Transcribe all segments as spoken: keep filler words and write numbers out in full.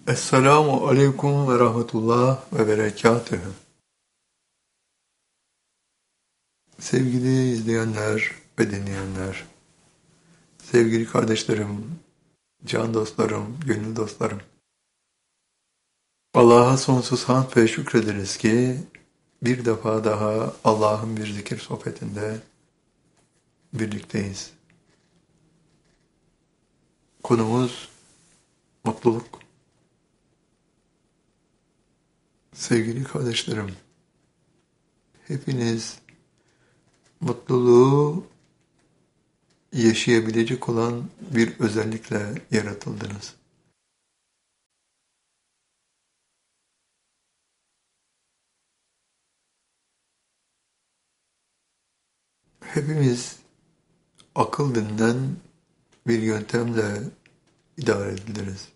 Esselamu aleyküm ve rahmetullah ve berekatühü. Sevgili izleyenler ve dinleyenler, sevgili kardeşlerim, can dostlarım, gönül dostlarım. Allah'a sonsuz hamd ve şükrederiz ki bir defa daha Allah'ın bir zikir sohbetinde birlikteyiz. Konumuz mutluluk. Sevgili kardeşlerim, hepiniz mutluluğu yaşayabilecek olan bir özellikle yaratıldınız. Hepimiz akıl denilen bir yöntemle idare ediliriz.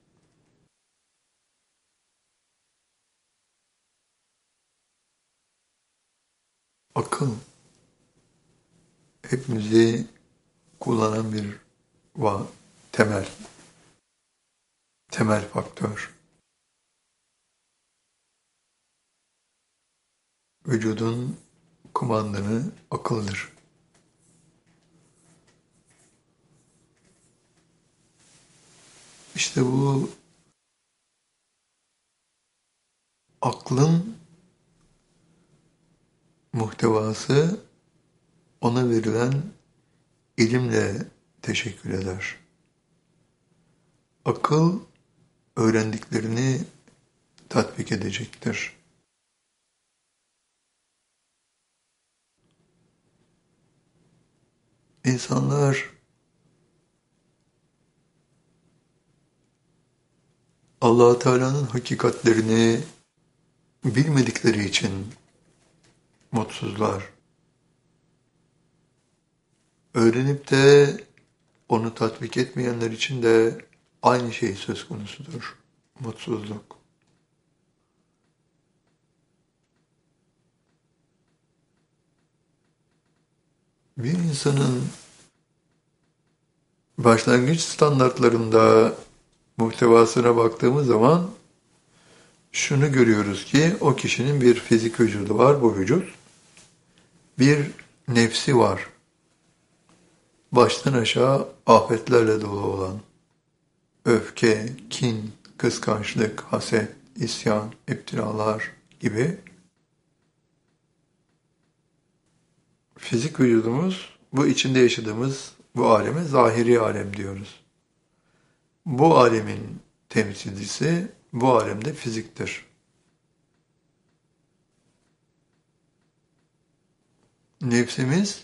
Akıl hepimizi kullanan bir va temel, temel faktör. Vücudun kumandanı akıldır. İşte bu aklın muhtevası ona verilen ilimle teşekkür eder. Akıl öğrendiklerini tatbik edecektir. İnsanlar Allah Teala'nın hakikatlerini bilmedikleri için mutsuzlar. Öğrenip de onu tatbik etmeyenler için de aynı şey söz konusudur. Mutsuzluk. Bir insanın başlangıç standartlarında muhtevasına baktığımız zaman şunu görüyoruz ki o kişinin bir fizik vücudu var, bu vücut. Bir nefsi var. Baştan aşağı afetlerle dolu olan. Öfke, kin, kıskançlık, haset, isyan, iptiralar gibi. Fizik vücudumuz, bu içinde yaşadığımız bu aleme zahiri alem diyoruz. Bu alemin temsilcisi bu alemde fiziktir. Nefsimiz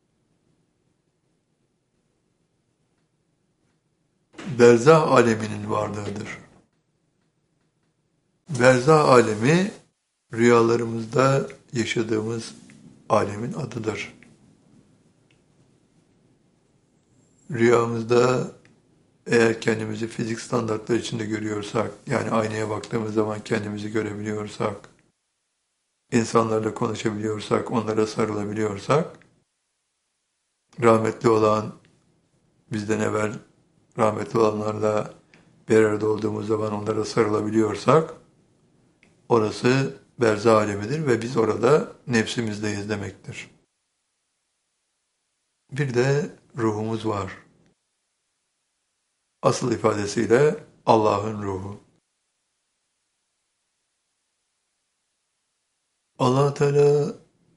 berzah aleminin varlığıdır. Berzah alemi rüyalarımızda yaşadığımız alemin adıdır. Rüyamızda eğer kendimizi fizik standartlar içinde görüyorsak, yani aynaya baktığımız zaman kendimizi görebiliyorsak, insanlarla konuşabiliyorsak, onlara sarılabiliyorsak, rahmetli olan, bizden evvel rahmetli olanlarla bir arada olduğumuz zaman onlara sarılabiliyorsak, orası berzah alemidir ve biz orada nefsimizdeyiz demektir. Bir de ruhumuz var. Asıl ifadesiyle Allah'ın ruhu. Allah Teala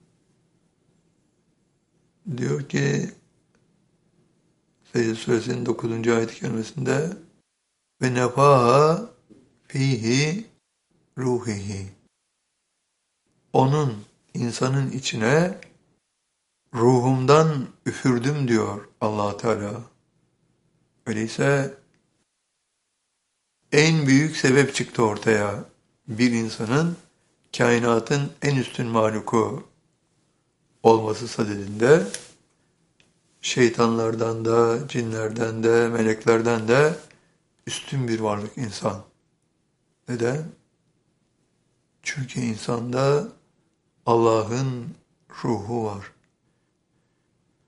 diyor ki Secde Suresinin dokuzuncu ayet-i kerimesinde ve nefaha fihi ruhihi. Onun, insanın içine ruhumdan üfürdüm diyor Allah Teala. Öyleyse en büyük sebep çıktı ortaya. Bir insanın kainatın en üstün mahluku olması sadedinde şeytanlardan da, cinlerden de, meleklerden de üstün bir varlık insan. Neden? Çünkü insanda Allah'ın ruhu var.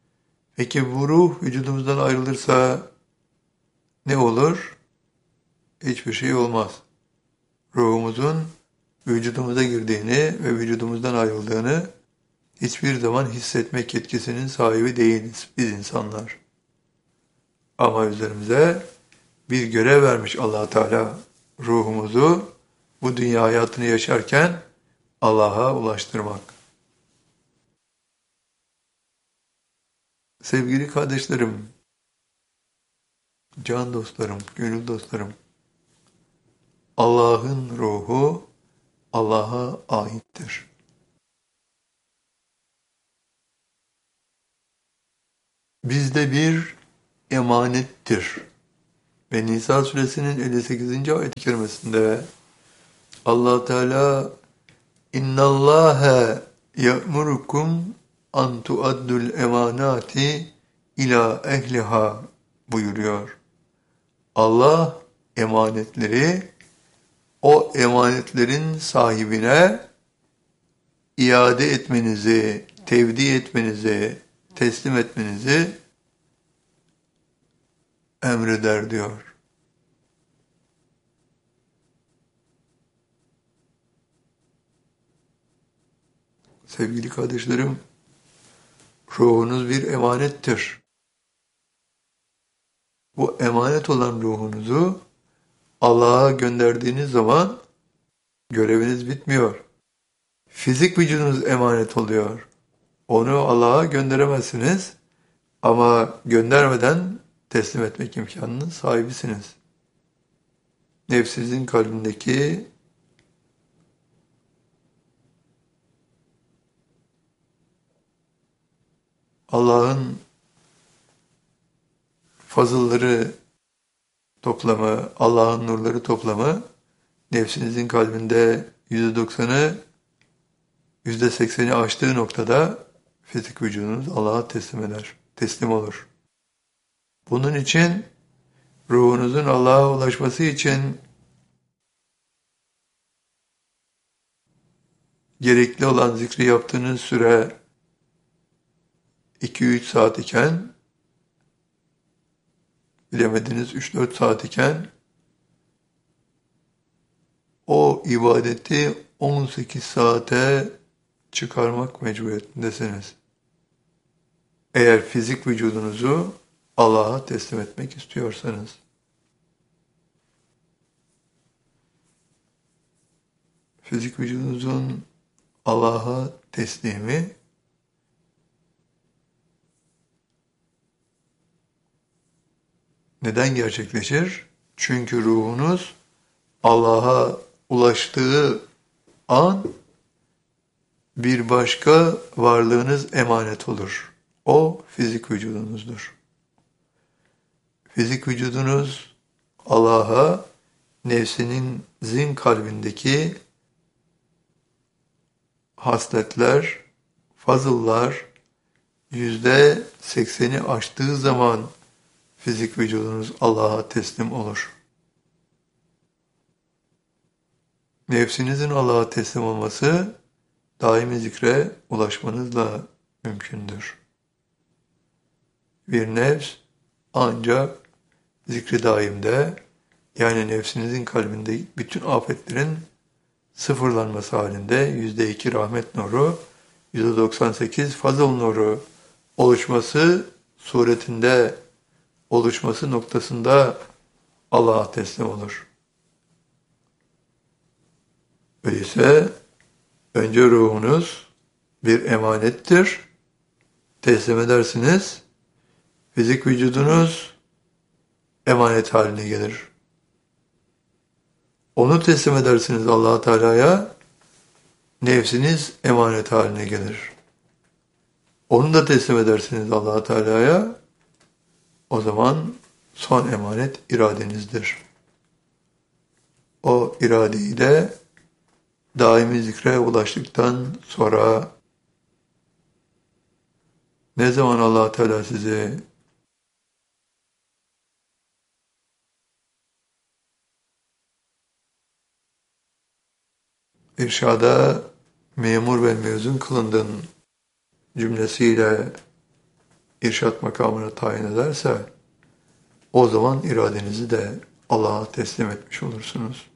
Peki bu ruh vücudumuzdan ayrılırsa ne olur? hiçbir şey olmaz. Ruhumuzun vücudumuza girdiğini ve vücudumuzdan ayrıldığını hiçbir zaman hissetmek yetkisinin sahibi değiliz biz insanlar. Ama üzerimize bir görev vermiş Allah Teala, ruhumuzu bu dünya hayatını yaşarken Allah'a ulaştırmak. Sevgili kardeşlerim, can dostlarım, gönül dostlarım, Allah'ın ruhu Allah'a aittir. Bizde bir emanettir. Ve Nisa suresinin elli sekizinci ayet-i kerimesinde Allah Teala İnnallâhe ya'murukum an tuaddul emanati ila ehliha buyuruyor. Allah emanetleri o emanetlerin sahibine iade etmenizi, tevdi etmenizi, teslim etmenizi emreder diyor. Sevgili kardeşlerim, ruhunuz bir emanettir. Bu emanet olan ruhunuzu Allah'a gönderdiğiniz zaman göreviniz bitmiyor. Fizik vücudunuz emanet oluyor. Onu Allah'a gönderemezsiniz ama göndermeden teslim etmek imkanının sahibisiniz. Nefsinizin kalbindeki Allah'ın fazılları toplamı, Allah'ın nurları toplamı nefsinizin kalbinde yüzde doksanı, yüzde sekseni aştığı noktada fizik vücudunuz Allah'a teslim eder, teslim olur. Bunun için ruhunuzun Allah'a ulaşması için gerekli olan zikri yaptığınız süre iki üç saat iken, bilemediniz üç dört saat iken, o ibadeti on sekiz saate çıkarmak mecburiyetindesiniz. Eğer fizik vücudunuzu Allah'a teslim etmek istiyorsanız. Fizik vücudunuzun Allah'a teslimi neden gerçekleşir? Çünkü ruhunuz Allah'a ulaştığı an bir başka varlığınız emanet olur. O fizik vücudunuzdur. Fizik vücudunuz Allah'a nefsinizin kalbindeki hasletler, fazıllar yüzde sekseni aştığı zaman fizik vücudunuz Allah'a teslim olur. Nefsinizin Allah'a teslim olması daimi zikre ulaşmanızla mümkündür. Bir nefs ancak zikri daimde, yani nefsinizin kalbinde bütün afetlerin sıfırlanması halinde yüzde iki rahmet nuru, yüzde doksan sekiz fazıl nuru oluşması suretinde, oluşması noktasında Allah'a teslim olur. Öyleyse önce ruhunuz bir emanettir. Teslim edersiniz. Fizik vücudunuz emanet haline gelir. Onu teslim edersiniz Allah Teala'ya, nefsiniz emanet haline gelir. Onu da teslim edersiniz Allah Teala'ya, o zaman son emanet iradenizdir. O iradeyi de daimi zikre ulaştıktan sonra ne zaman Allah Teala sizi irşada memur ve mezun kılındın cümlesiyle irşat makamına tayin ederse, o zaman iradenizi de Allah'a teslim etmiş olursunuz.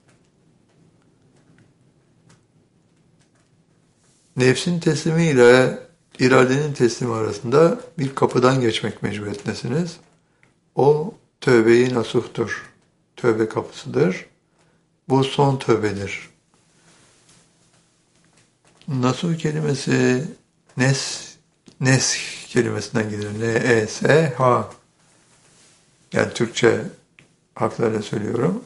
Nefsin teslimi ile iradenin teslimi arasında bir kapıdan geçmek mecburiyetindesiniz. O tövbe-i nasuhtur. Tövbe kapısıdır. Bu son tövbedir. Nasuh kelimesi nes, nes kelimesinden gelir. N-E-S-H. Yani Türkçe harflerle söylüyorum.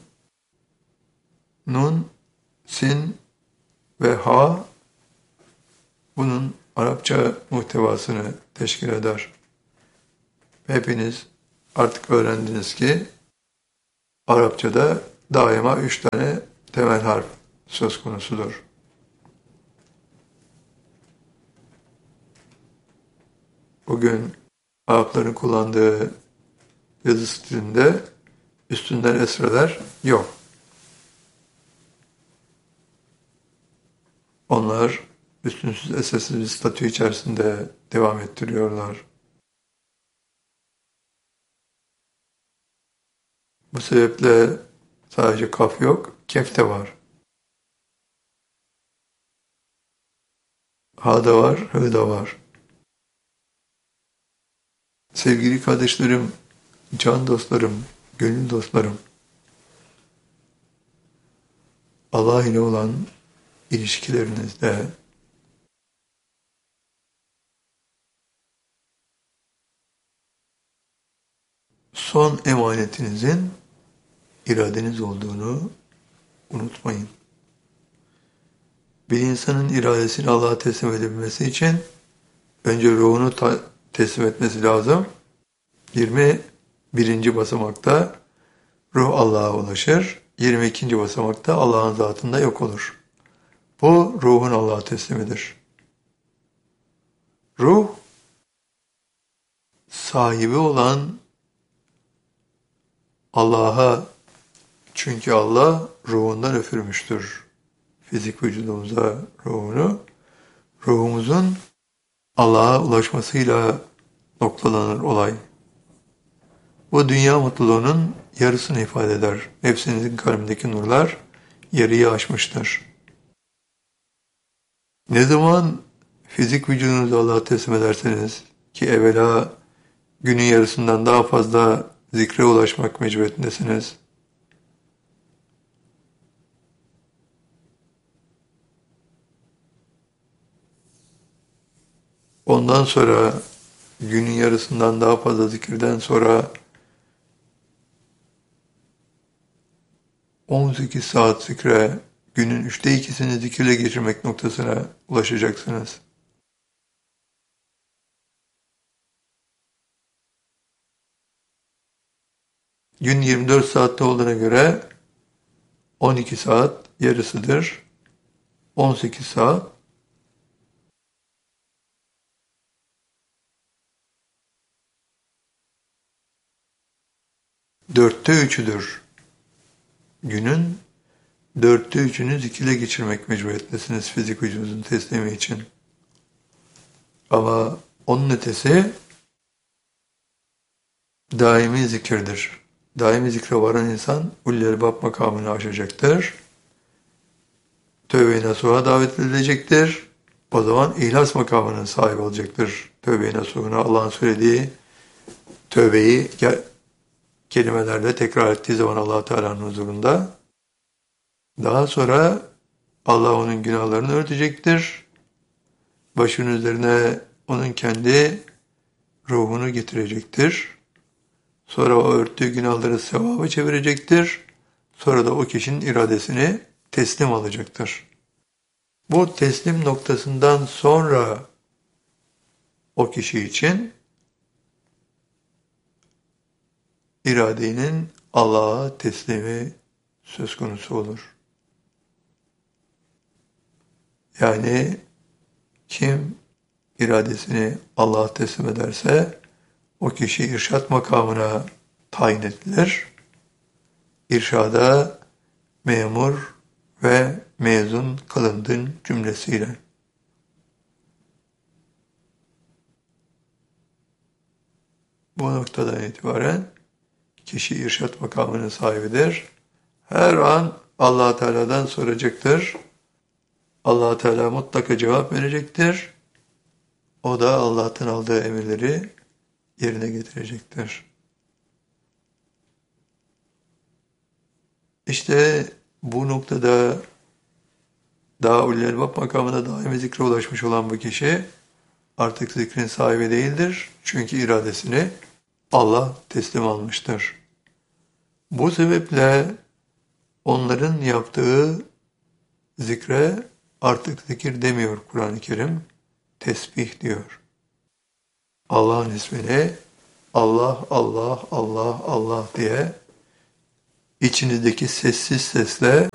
Nun, sin ve ha bunun Arapça muhtevasını teşkil eder. Hepiniz artık öğrendiniz ki Arapçada daima üç tane temel harf söz konusudur. Bugün Arapların kullandığı yazı stilinde üstünden esreler yok. Onlar üstünsüz esessiz bir statü içerisinde devam ettiriyorlar. Bu sebeple sadece kaf yok, kef de var. Ha da var, hı da var. Sevgili kardeşlerim, can dostlarım, gönül dostlarım, Allah ile olan ilişkilerinizde son emanetinizin iradeniz olduğunu unutmayın. Bir insanın iradesini Allah'a teslim edebilmesi için önce ruhunu teslim etmesi lazım. yirmi birinci basamakta ruh Allah'a ulaşır. yirmi ikinci basamakta Allah'ın zatında yok olur. Bu ruhun Allah'a teslimidir. Ruh sahibi olan Allah'a, çünkü Allah ruhundan üfürmüştür fizik vücudumuza ruhunu. Ruhumuzun Allah'a ulaşmasıyla noktalanır olay. Bu dünya mutluluğunun yarısını ifade eder. Nefsinizin kalbindeki nurlar yarıyı aşmıştır. Ne zaman fizik vücudunuzu Allah'a teslim ederseniz ki evvela günün yarısından daha fazla zikre ulaşmak mecburiyetindesiniz. Ondan sonra günün yarısından daha fazla zikirden sonra on sekiz saat zikre, günün üçte ikisini zikirle geçirmek noktasına ulaşacaksınız. Gün yirmi dört saatte olduğuna göre on iki saat yarısıdır. on sekiz saat. Dörtte üçüdür. Günün dörtte üçünü zikirle geçirmek mecburiyetindesiniz fizik vücudunuzun teslimi için. Ama onun ötesi daimi zikirdir. Daimi zikre varan insan Ulul Elbab makamını aşacaktır. Tövbe-i nasuha davet edilecektir. O zaman ihlas makamının sahibi olacaktır. Tövbe-i nasuhuna Allah'ın söylediği tövbeyi kelimelerle tekrar ettiği zaman Allah Teala'nın huzurunda. Daha sonra Allah onun günahlarını örtecektir. Başının üzerine onun kendi ruhunu getirecektir. Sonra o örttüğü günahları sevaba çevirecektir. Sonra da o kişinin iradesini teslim alacaktır. Bu teslim noktasından sonra o kişi için iradenin Allah'a teslimi söz konusu olur. Yani kim iradesini Allah'a teslim ederse o kişi irşat makamına tayin edilir. İrşada memur ve mezun kılındın cümlesiyle. Bu noktadan itibaren kişi irşat makamının sahibidir. Her an Allah Teala'dan soracaktır. Allah Teala mutlaka cevap verecektir. O da Allah'tan aldığı emirleri yerine getirecektir. İşte bu noktada daha ulul elbab makamına daimi zikre ulaşmış olan bu kişi artık zikrin sahibi değildir. Çünkü iradesini Allah teslim almıştır. Bu sebeple onların yaptığı zikre artık zikir demiyor Kur'an-ı Kerim, tesbih diyor. Allah'ın ismini Allah, Allah, Allah, Allah diye içinizdeki sessiz sesle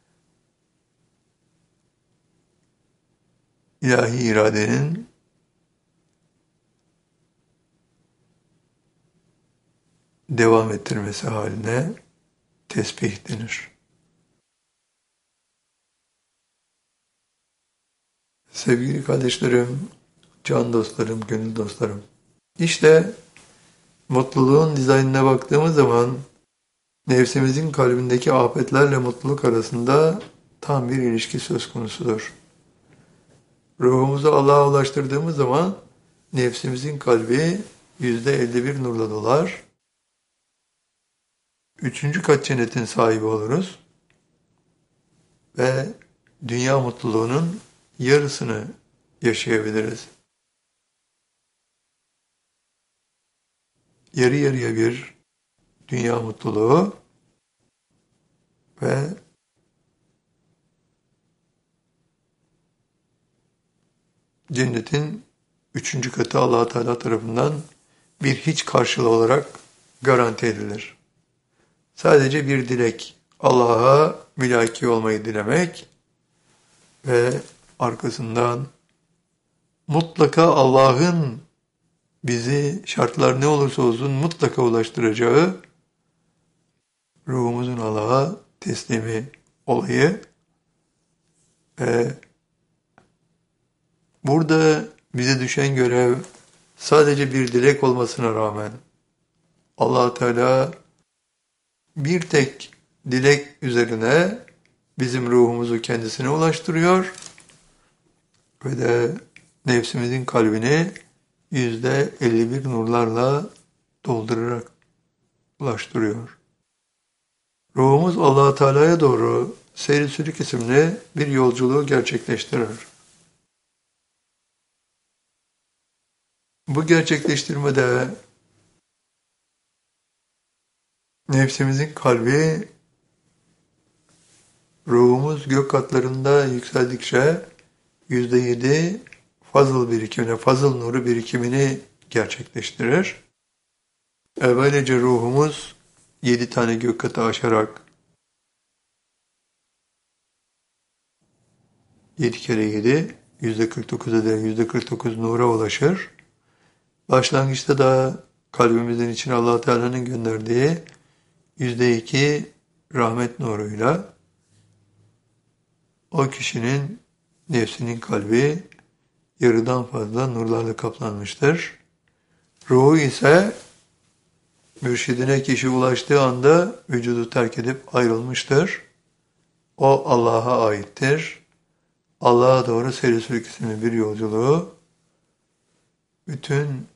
ilahi iradenin devam ettirmesi haline tesbih denir. Sevgili kardeşlerim, can dostlarım, gönül dostlarım. İşte mutluluğun dizaynına baktığımız zaman nefsimizin kalbindeki afetlerle mutluluk arasında tam bir ilişki söz konusudur. Ruhumuzu Allah'a ulaştırdığımız zaman nefsimizin kalbi yüzde elli bir nurla dolar. Üçüncü kat cennetin sahibi oluruz. Ve dünya mutluluğunun yarısını yaşayabiliriz. Yarı yarıya bir dünya mutluluğu ve cennetin üçüncü katı Allah Teala tarafından bir hiç karşılığı olarak garanti edilir. Sadece bir dilek, Allah'a mülaki olmayı dilemek ve arkasından mutlaka Allah'ın bizi şartlar ne olursa olsun mutlaka ulaştıracağı ruhumuzun Allah'a teslimi olayı ve burada bize düşen görev sadece bir dilek olmasına rağmen Allah Teala bir tek dilek üzerine bizim ruhumuzu kendisine ulaştırıyor ve de nefsimizin kalbini yüzde elli bir nurlarla doldurarak ulaştırıyor. Ruhumuz Allah Teala'ya doğru seyri sülük isimli bir yolculuğu gerçekleştirir. Bu gerçekleştirmede nefsimizin kalbi ruhumuz gök katlarında yükseldikçe yüzde yedi fazıl birikimine, fazıl nuru birikimini gerçekleştirir. E böylece ruhumuz yedi tane gök katı aşarak yedi kere yedi, yüzde kırk dokuz eder, yüzde kırk dokuz nura ulaşır. Başlangıçta da kalbimizin içine Allah Teala'nın gönderdiği yüzde iki rahmet nuruyla o kişinin nefsinin kalbi yarıdan fazla nurlarla kaplanmıştır. Ruhu ise mürşidine kişi ulaştığı anda vücudu terk edip ayrılmıştır. O Allah'a aittir. Allah'a doğru seyri sülük isimli bir yolculuğu bütün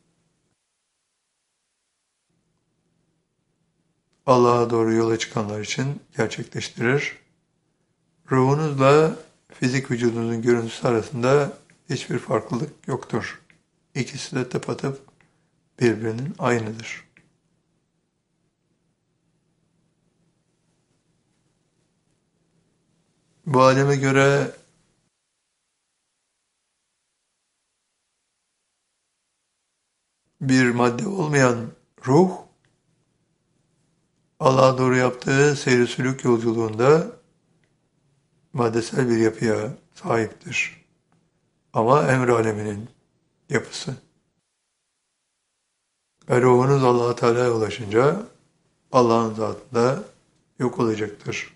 Allah'a doğru yola çıkanlar için gerçekleştirir. Ruhunuzla fizik vücudunuzun görüntüsü arasında hiçbir farklılık yoktur. İkisi de tıpatıp birbirinin aynıdır. Bu aleme göre bir madde olmayan ruh, Allah'a doğru yaptığı seyri sülük yolculuğunda maddesel bir yapıya sahiptir. Ama emr aleminin yapısı. Ve ruhunuz Allah-u Teala'ya ulaşınca Allah'ın zatında yok olacaktır.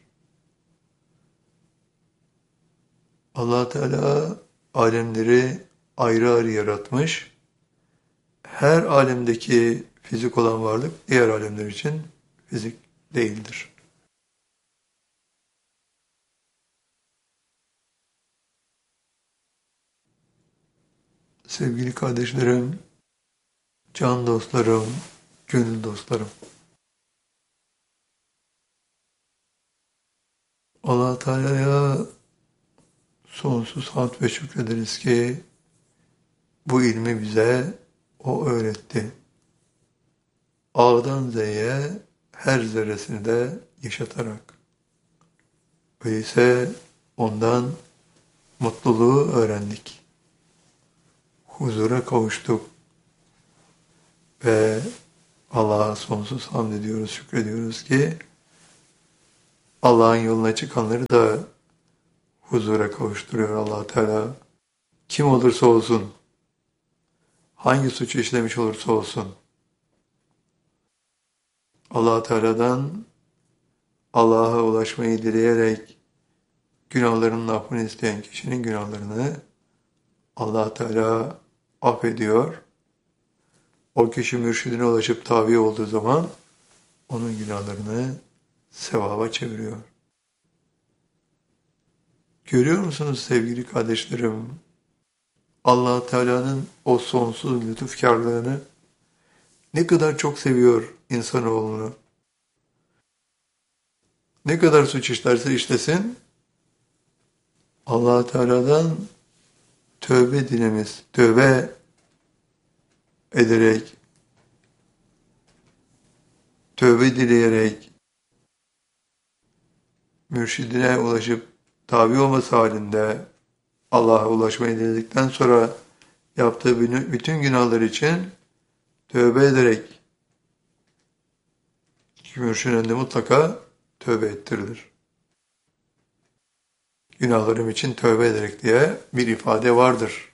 Allah Teala alemleri ayrı ayrı yaratmış. Her alemdeki fizik olan varlık diğer alemler için fizik değildir. Sevgili kardeşlerim, can dostlarım, gönül dostlarım. Allah Teala'ya sonsuz hamd ve şükrederiz ki bu ilmi bize O öğretti. A'dan Z'ye her zerresini de yaşatarak. Öyleyse ondan mutluluğu öğrendik. Huzura kavuştuk. Ve Allah'a sonsuz hamd ediyoruz, şükrediyoruz ki Allah'ın yoluna çıkanları da huzura kavuşturuyor Allah Teala. Kim olursa olsun, hangi suçu işlemiş olursa olsun, Allah Teala'dan Allah'a ulaşmayı dileyerek günahlarının affını isteyen kişinin günahlarını Allah Teala affediyor. O kişi mürşidine ulaşıp tabi olduğu zaman onun günahlarını sevaba çeviriyor. Görüyor musunuz sevgili kardeşlerim? Allah Teala'nın o sonsuz lütufkarlığını ne kadar çok seviyor insanoğlunu. Ne kadar suç işlerse işlesin, Allah Teala'dan tövbe dilemiz, tövbe ederek, tövbe dileyerek, mürşidine ulaşıp tabi olması halinde Allah'a ulaşmayı diledikten sonra yaptığı bütün günahlar için tövbe ederek mürşidine de mutlaka tövbe ettirilir. Günahlarım için tövbe ederek diye bir ifade vardır.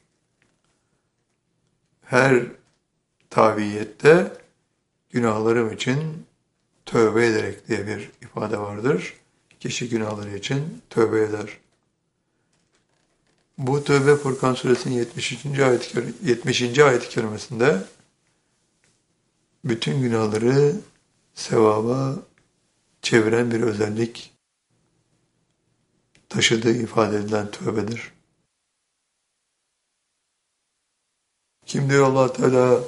Her taviyette günahlarım için tövbe ederek diye bir ifade vardır. Kişi günahları için tövbe eder. Bu Tövbe Furkan Suresinin yetmişinci ayet-i yetmişinci ayet-i kerimesinde bütün günahları sevaba çeviren bir özellik taşıdığı ifade edilen tövbedir. Kim diyor Allah Teala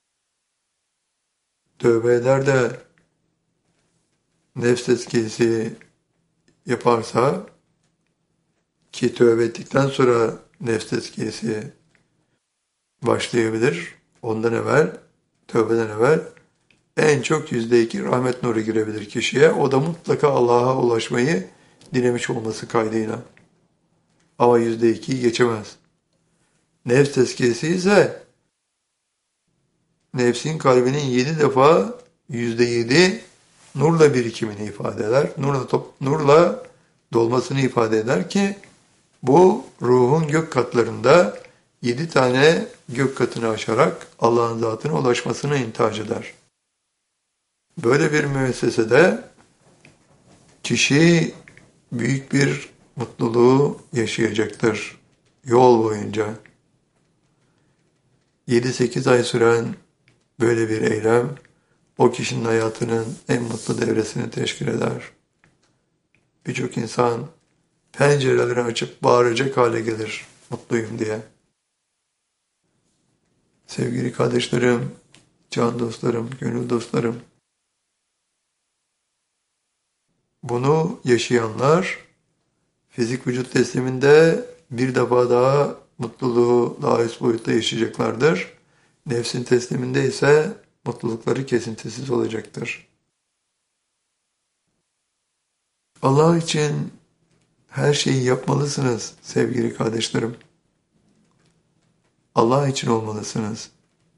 tövbe eder de nefs tezkiyesi yaparsa ki tövbe ettikten sonra nefs tezkiyesi başlayabilir. Ondan evvel, tövbeden evvel en çok yüzde iki rahmet nuru girebilir kişiye. O da mutlaka Allah'a ulaşmayı dilemiş olması kaydıyla. Ama yüzde ikiyi geçemez. Nefs tezkiyesi ise nefsin kalbinin yedi defa yüzde yedi nurla birikimini ifade eder. Nurla, top, nurla dolmasını ifade eder ki bu ruhun gök katlarında yedi tane gök katını aşarak Allah'ın zatına ulaşmasını intihac eder. Böyle bir müessesede kişi büyük bir mutluluğu yaşayacaktır yol boyunca. yedi sekiz ay süren böyle bir eylem o kişinin hayatının en mutlu devresini teşkil eder. Birçok insan pencereleri açıp bağıracak hale gelir mutluyum diye. Sevgili kardeşlerim, can dostlarım, gönül dostlarım, bunu yaşayanlar fizik vücut tesliminde bir defa daha mutluluğu daha üst boyutta yaşayacaklardır. Nefsin tesliminde ise mutlulukları kesintisiz olacaktır. Allah için her şeyi yapmalısınız sevgili kardeşlerim. Allah için olmalısınız.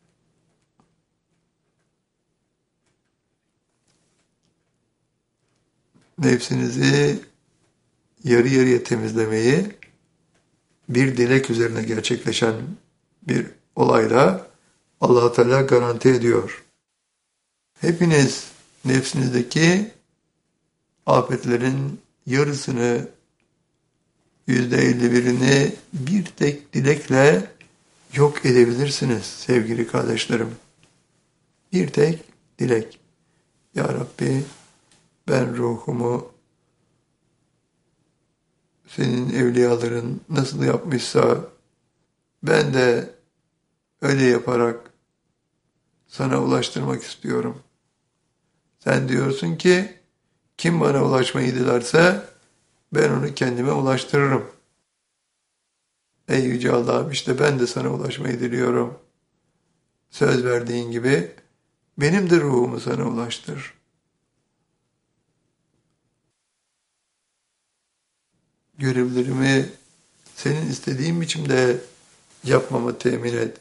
Nefsinizi yarı yarıya temizlemeyi bir dilek üzerine gerçekleşen bir olayla Allah Teala garanti ediyor. Hepiniz nefsinizdeki afetlerin yarısını, yüzde elli birini bir tek dilekle yok edebilirsiniz sevgili kardeşlerim. Bir tek dilek. Ya Rabbi, ben ruhumu senin evliyaların nasıl yapmışsa ben de öyle yaparak sana ulaştırmak istiyorum. Sen diyorsun ki kim bana ulaşmayı dilerse ben onu kendime ulaştırırım. Ey Yüce Allah'ım, işte ben de sana ulaşmayı diliyorum. Söz verdiğin gibi benim de ruhumu sana ulaştır. Görevlerimi senin istediğin biçimde yapmamı temin et.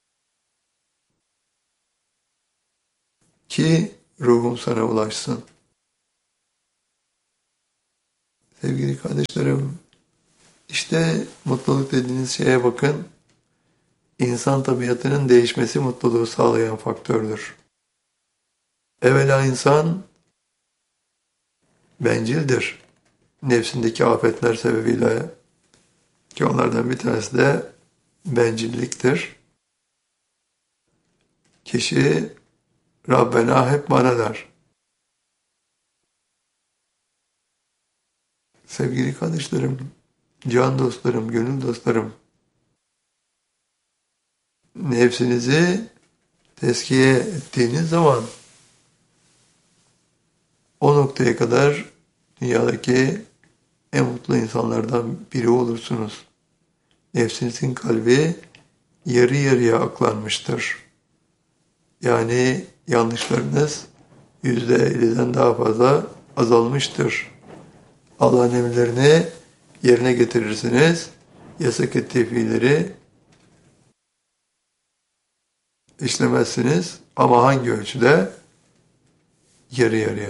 Ki ruhum sana ulaşsın. Sevgili kardeşlerim, işte mutluluk dediğiniz şeye bakın. İnsan tabiatının değişmesi mutluluğu sağlayan faktördür. Evvela insan bencildir. Nefsindeki afetler sebebiyle, ki onlardan bir tanesi de bencilliktir. Kişi Rabbena hep bana der. Sevgili kardeşlerim, can dostlarım, gönül dostlarım, nefsinizi tezkiye ettiğiniz zaman o noktaya kadar dünyadaki en mutlu insanlardan biri olursunuz. Nefsinizin kalbi yarı yarıya aklanmıştır. Yani yanlışlarınız yüzde elliden daha fazla azalmıştır. Allah'ın emirlerini yerine getirirsiniz. Yasak ettiği fiilleri işlemezsiniz. Ama hangi ölçüde? Yarı yarıya.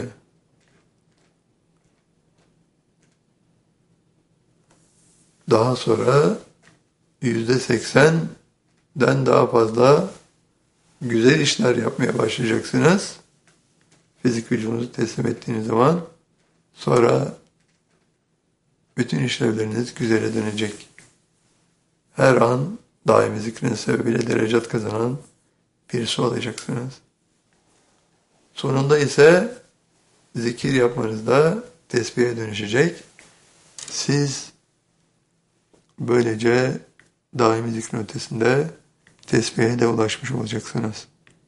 Daha sonra yüzde seksenden daha fazla güzel işler yapmaya başlayacaksınız. Fizik vücudunuzu teslim ettiğiniz zaman sonra bütün işlevleriniz güzele dönecek. Her an daimi zikrin sebebiyle derecat kazanan birisi olacaksınız. Sonunda ise zikir yapmanız da tesbihe dönüşecek. Siz böylece daimi zikrin ötesinde tesbihe de ulaşmış olacaksınız.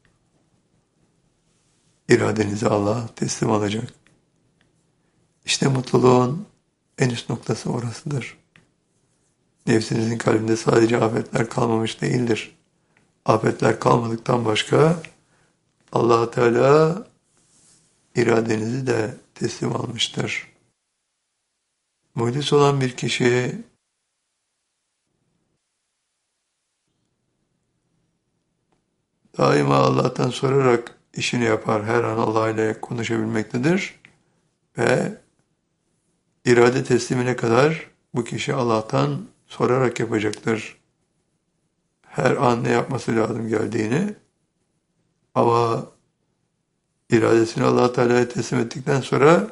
İradenizi Allah'a teslim alacak. İşte mutluluğun en üst noktası orasıdır. Nefsinizin kalbinde sadece afetler kalmamış değildir. Afetler kalmadıktan başka Allah Teala iradenizi de teslim almıştır. Muhlis olan bir kişi daima Allah'tan sorarak işini yapar. Her an Allah ile konuşabilmektedir. Ve irade teslimine kadar bu kişi Allah'tan sorarak yapacaktır. Her an ne yapması lazım geldiğini. Ama iradesini Allah Teala'ya teslim ettikten sonra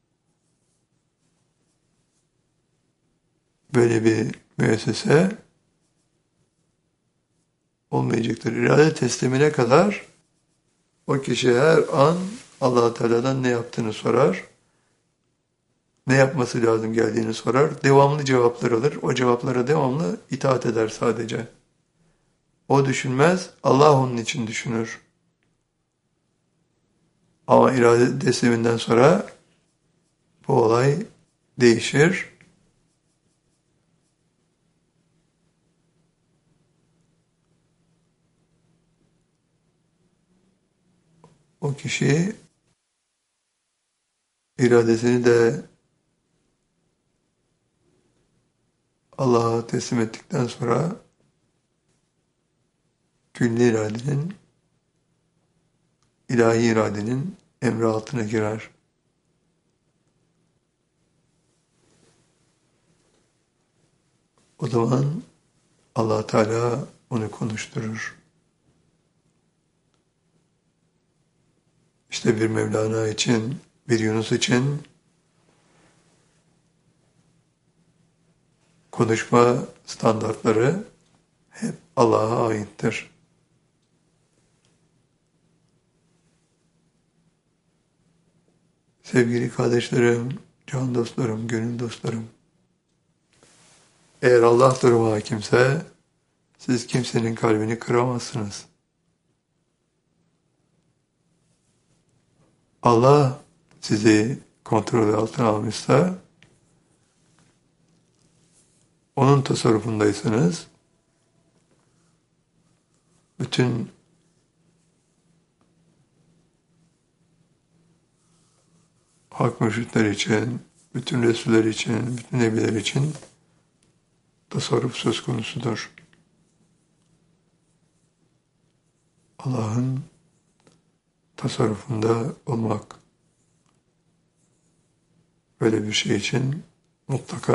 böyle bir müessese olmayacaktır. İrade teslimine kadar o kişi her an Allah Teala'dan ne yaptığını sorar. Ne yapması lazım geldiğini sorar. Devamlı cevaplar alır. O cevaplara devamlı itaat eder sadece. O düşünmez, Allah onun için düşünür. Ama irade tesliminden sonra bu olay değişir. O kişi iradesini de Allah'a teslim ettikten sonra külli iradenin, ilahi iradenin emri altına girer. O zaman Allah Teala onu konuşturur. İşte bir Mevlana için, bir Yunus için konuşma standartları hep Allah'a aittir. Sevgili kardeşlerim, can dostlarım, gönül dostlarım. Eğer Allah duruma hakimse siz kimsenin kalbini kıramazsınız. Allah sizi kontrol altına almışsa, onun tasarrufundaysınız. Bütün hak mürşitler için, bütün Resuller için, bütün Nebiler için tasarruf söz konusudur. Allah'ın tasarrufunda olmak böyle bir şey için mutlaka